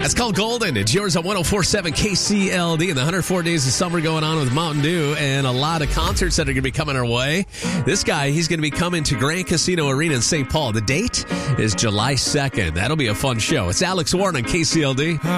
That's called Golden. It's yours on 104.7 KCLD and the 104 Days of Summer going on with Mountain Dew and a lot of concerts that are going to be coming our way. This guy, he's going to be coming to Grand Casino Arena in St. Paul. The date is July 2nd. That'll be a fun show. It's Alex Warren on KCLD.